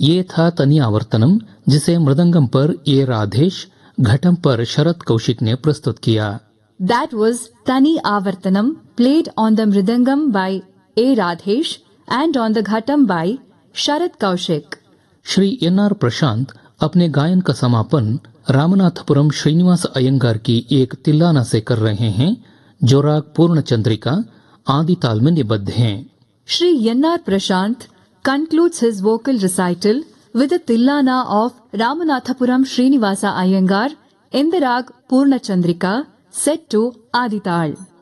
ये था तनी आवर्तनम, जिसे मृदंगम पर ए राधेश, घटम पर शरद कौशिक ने प्रस्तुत किया। That was Tani Avartanam, played on the Mridangam by A. Radhesh and on the Ghatam by Sharad Kaushik. Shri NR प्रशांत अपने गायन का समापन रामनाथपुरम श्रीनिवास अयंगार की एक तिल्लाना से कर रहे हैं, जो राग पूर्ण चंद्रिका आदि ताल में निबद्ध हैं। Shri N.R. Prashant concludes his vocal recital with a tillana of Ramanathapuram Srinivasa Iyengar in the rag Purna Chandrika set to Adital.